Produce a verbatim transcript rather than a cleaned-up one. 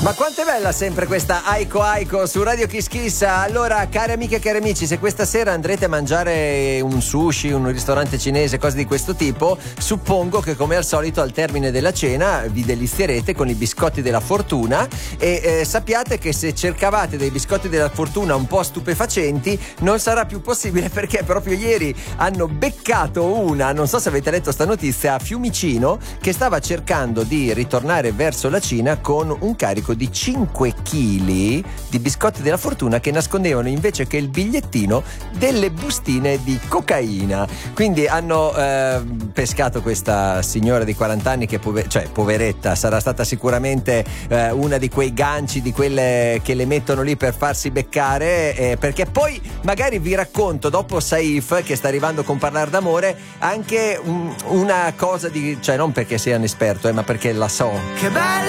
Ma quanto è bella sempre questa Aiko Aiko su Radio Kiss Kiss. Allora, cari amiche e cari amici, se questa sera andrete a mangiare un sushi, un ristorante cinese, cose di questo tipo, suppongo che come al solito al termine della cena vi delizierete con i biscotti della fortuna e eh, sappiate che se cercavate dei biscotti della fortuna un po' stupefacenti non sarà più possibile, perché proprio ieri hanno beccato una, non so se avete letto sta notizia, a Fiumicino, che stava cercando di ritornare verso la Cina con un carico di cinque chili di biscotti della fortuna che nascondevano invece che il bigliettino delle bustine di cocaina. Quindi hanno eh, pescato questa signora di quaranta anni che pover- cioè poveretta, sarà stata sicuramente eh, una di quei ganci, di quelle che le mettono lì per farsi beccare, eh, perché poi magari vi racconto dopo Saif, che sta arrivando con Parlare d'amore, anche un, una cosa di, cioè non perché sia un esperto eh, ma perché la so. Che bella